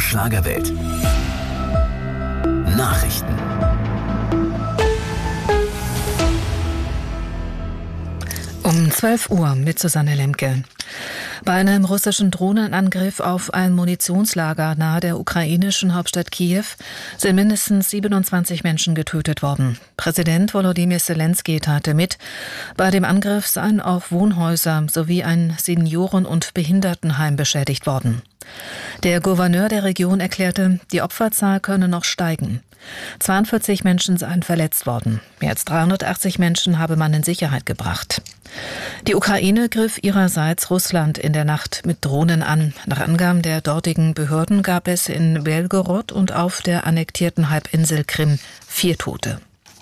Schlagerwelt. Nachrichten. Um 12 Uhr mit Susanne Lemke. Bei einem russischen Drohnenangriff auf ein Munitionslager nahe der ukrainischen Hauptstadt Kiew sind mindestens 27 Menschen getötet worden. Präsident Volodymyr Zelensky teilte mit, bei dem Angriff seien auch Wohnhäuser sowie ein Senioren- und Behindertenheim beschädigt worden. Der Gouverneur der Region erklärte, die Opferzahl könne noch steigen. 42 Menschen seien verletzt worden. Mehr als 380 Menschen habe man in Sicherheit gebracht. Die Ukraine griff ihrerseits Russland in der Nacht mit Drohnen an. Nach Angaben der dortigen Behörden gab es in Belgorod und auf der annektierten Halbinsel Krim 4 Tote.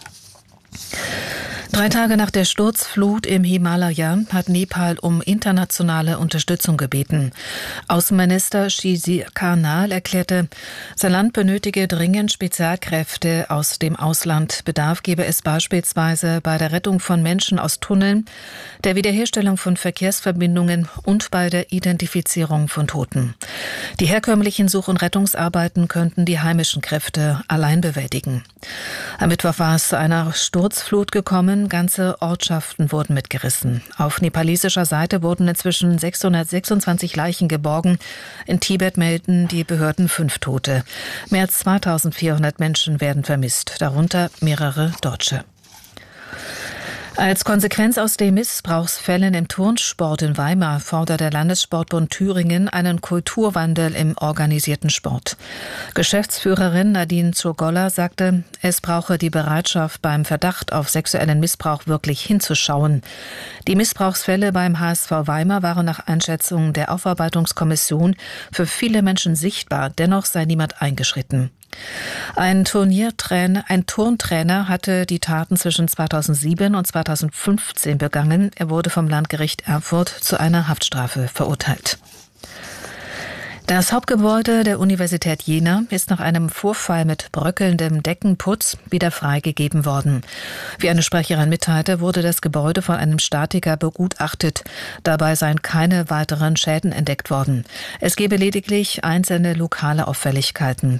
3 Tage nach der Sturzflut im Himalaya hat Nepal um internationale Unterstützung gebeten. Außenminister Shishir Karnal erklärte, sein Land benötige dringend Spezialkräfte aus dem Ausland. Bedarf gebe es beispielsweise bei der Rettung von Menschen aus Tunneln, der Wiederherstellung von Verkehrsverbindungen und bei der Identifizierung von Toten. Die herkömmlichen Such- und Rettungsarbeiten könnten die heimischen Kräfte allein bewältigen. Am Mittwoch war es zu einer Sturzflut gekommen. Ganze Ortschaften wurden mitgerissen. Auf nepalesischer Seite wurden inzwischen 626 Leichen geborgen. In Tibet melden die Behörden 5 Tote. Mehr als 2400 Menschen werden vermisst, darunter mehrere Deutsche. Als Konsequenz aus den Missbrauchsfällen im Turnsport in Weimar fordert der Landessportbund Thüringen einen Kulturwandel im organisierten Sport. Geschäftsführerin Nadine Zurgolla sagte, es brauche die Bereitschaft, beim Verdacht auf sexuellen Missbrauch wirklich hinzuschauen. Die Missbrauchsfälle beim HSV Weimar waren nach Einschätzung der Aufarbeitungskommission für viele Menschen sichtbar, dennoch sei niemand eingeschritten. Ein Turntrainer hatte die Taten zwischen 2007 und 2015 begangen. Er wurde vom Landgericht Erfurt zu einer Haftstrafe verurteilt. Das Hauptgebäude der Universität Jena ist nach einem Vorfall mit bröckelndem Deckenputz wieder freigegeben worden. Wie eine Sprecherin mitteilte, wurde das Gebäude von einem Statiker begutachtet. Dabei seien keine weiteren Schäden entdeckt worden. Es gebe lediglich einzelne lokale Auffälligkeiten.